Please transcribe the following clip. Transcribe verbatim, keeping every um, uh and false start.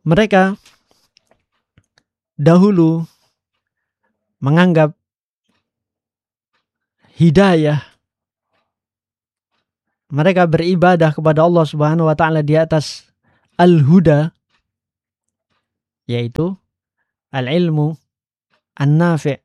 mereka dahulu menganggap hidayah, mereka beribadah kepada Allah Subhanahu wa taala di atas al-huda, yaitu al-ilmu an-nafi',